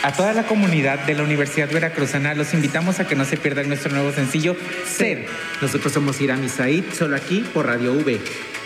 A toda la comunidad de la Universidad Veracruzana los invitamos a que no se pierdan nuestro nuevo sencillo, Sed. Nosotros somos Iram y Said, solo aquí por Radio V.